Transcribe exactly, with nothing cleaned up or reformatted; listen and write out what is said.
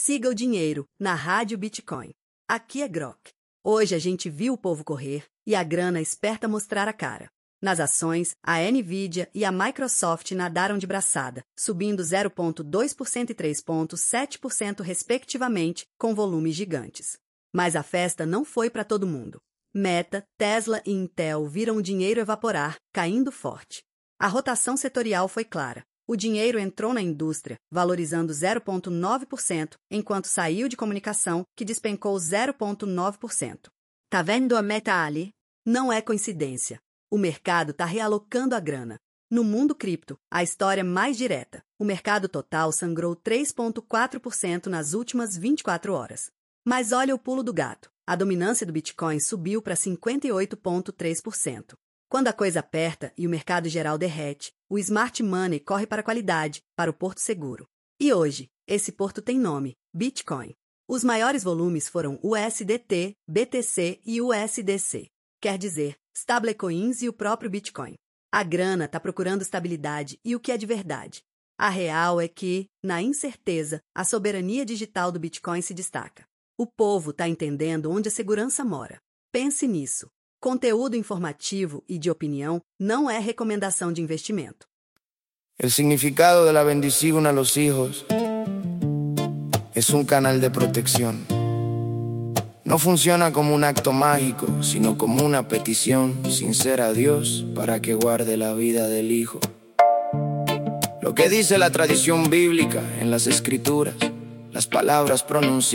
Siga o dinheiro na Rádio Bitcoin. Aqui é Grok. Hoje a gente viu o povo correr e a grana esperta mostrar a cara. Nas ações, a Nvidia e a Microsoft nadaram de braçada, subindo zero vírgula dois por cento e três vírgula sete por cento respectivamente, com volumes gigantes. Mas a festa não foi para todo mundo. Meta, Tesla e Intel viram o dinheiro evaporar, caindo forte. A rotação setorial foi clara. O dinheiro entrou na indústria, valorizando zero vírgula nove por cento, enquanto saiu de comunicação, que despencou zero vírgula nove por cento. Tá vendo a meta ali? Não é coincidência. O mercado está realocando a grana. No mundo cripto, a história mais direta. O mercado total sangrou três vírgula quatro por cento nas últimas vinte e quatro horas. Mas olha o pulo do gato. A dominância do Bitcoin subiu para cinquenta e oito vírgula três por cento. Quando a coisa aperta e o mercado geral derrete, o smart money corre para a qualidade, para o porto seguro. E hoje, esse porto tem nome, Bitcoin. Os maiores volumes foram U S D T, B T C e U S D C. Quer dizer, stablecoins e o próprio Bitcoin. A grana está procurando estabilidade e o que é de verdade. A real é que, na incerteza, a soberania digital do Bitcoin se destaca. O povo está entendendo onde a segurança mora. Pense nisso. Conteúdo informativo e de opinião não é recomendação de investimento. El significado de la bendición a los hijos es un canal de protección. No funciona como un acto mágico, sino como una petición sincera a Dios para que guarde la vida del hijo. Lo que dice la tradición bíblica en las escrituras, las palabras pronunciadas